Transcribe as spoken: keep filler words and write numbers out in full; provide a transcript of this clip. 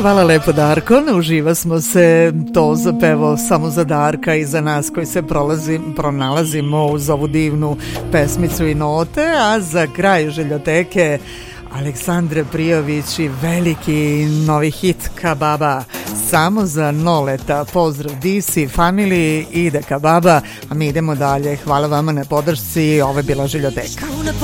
Hvala lepo, Darko. Uživa smo se to zapevo samo za Darka i za nas koji se prolazi, pronalazimo uz ovu divnu pesmicu i note, a za kraj željoteke Aleksandre Prijović i veliki novi hit Kababa, samo za Noleta. Pozdrav D C Family, ide Kababa, a mi idemo dalje. Hvala vama na podršci, ovo je bila željoteka.